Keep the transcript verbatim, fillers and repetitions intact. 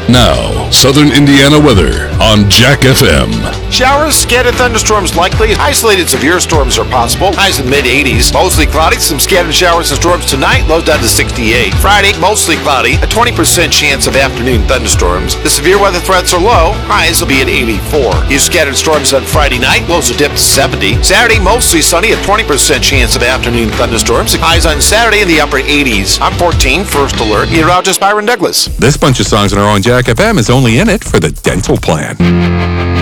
Now, Southern Indiana weather on Jack F M. Showers, scattered thunderstorms likely. Isolated severe storms are possible. Highs in the mid eighties. Mostly cloudy. Some scattered showers and storms tonight. Lows down to sixty-eight. Friday, mostly cloudy. A twenty percent chance of afternoon thunderstorms. The severe weather threats are low. Highs will be at eighty-four. These scattered storms on Friday night. Lows will dip to seventy. Saturday, mostly sunny. A twenty percent chance of afternoon thunderstorms. Highs on Saturday in the upper eighties. I'm fourteen, First Alert. Meteorologist Byron Douglas. This bunch of songs that are on Jack F M is only in it for the dental plan.